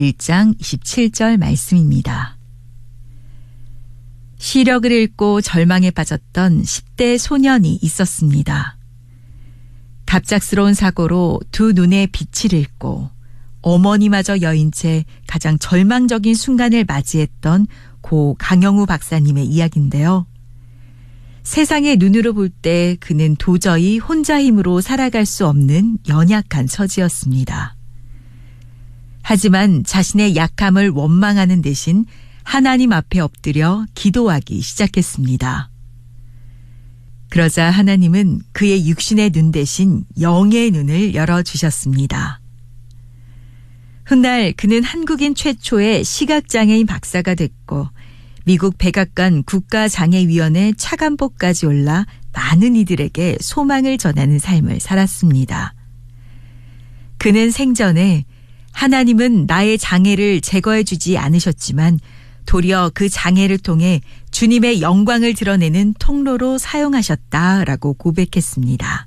1장 27절 말씀입니다. 시력을 잃고 절망에 빠졌던 10대 소년이 있었습니다. 갑작스러운 사고로 두 눈의 빛을 잃고 어머니마저 여인 채 가장 절망적인 순간을 맞이했던 고 강영우 박사님의 이야기인데요. 세상의 눈으로 볼 때 그는 도저히 혼자 힘으로 살아갈 수 없는 연약한 처지였습니다. 하지만 자신의 약함을 원망하는 대신 하나님 앞에 엎드려 기도하기 시작했습니다. 그러자 하나님은 그의 육신의 눈 대신 영의 눈을 열어주셨습니다. 훗날 그는 한국인 최초의 시각장애인 박사가 됐고 미국 백악관 국가장애위원회 차관보까지 올라 많은 이들에게 소망을 전하는 삶을 살았습니다. 그는 생전에 하나님은 나의 장애를 제거해 주지 않으셨지만 도리어 그 장애를 통해 주님의 영광을 드러내는 통로로 사용하셨다라고 고백했습니다.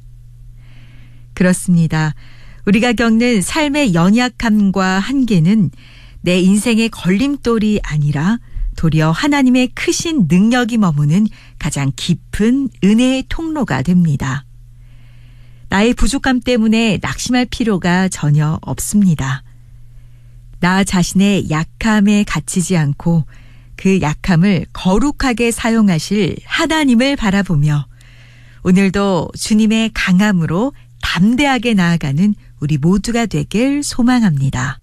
그렇습니다. 우리가 겪는 삶의 연약함과 한계는 내 인생의 걸림돌이 아니라 도리어 하나님의 크신 능력이 머무는 가장 깊은 은혜의 통로가 됩니다. 나의 부족함 때문에 낙심할 필요가 전혀 없습니다. 나 자신의 약함에 갇히지 않고 그 약함을 거룩하게 사용하실 하나님을 바라보며 오늘도 주님의 강함으로 담대하게 나아가는 우리 모두가 되길 소망합니다.